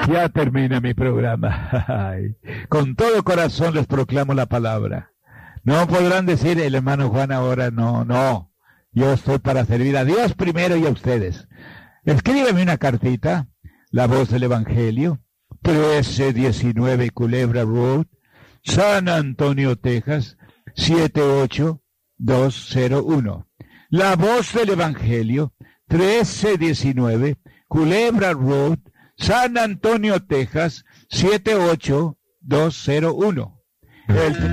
Ya termina mi programa. Ay, con todo corazón les proclamo la palabra. No podrán decir el hermano Juan ahora, no, no. Yo estoy para servir a Dios primero y a ustedes. Escríbeme una cartita, La Voz del Evangelio, 1319 Culebra Road, San Antonio, Texas, 78201. La Voz del Evangelio, 1319 Culebra Road, San Antonio, Texas, 78201. El